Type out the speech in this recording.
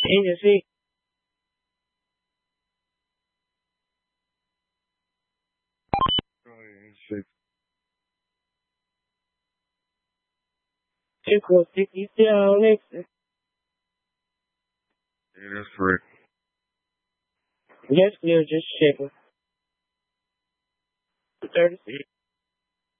Agency. Equal 60 down next. Yeah, that's correct. Yes, clear, just checking. 36.